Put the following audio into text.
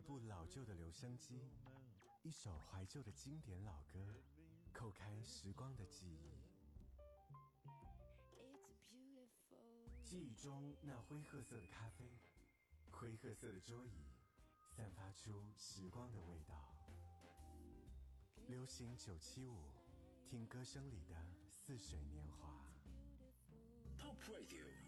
部老旧的留声机，一首怀旧的经典老歌，扣开时光的记忆。记忆中那灰褐色的咖啡，灰褐色的桌椅，散发出时光的味道。流行975，听歌声里的似水年华。 Top Radio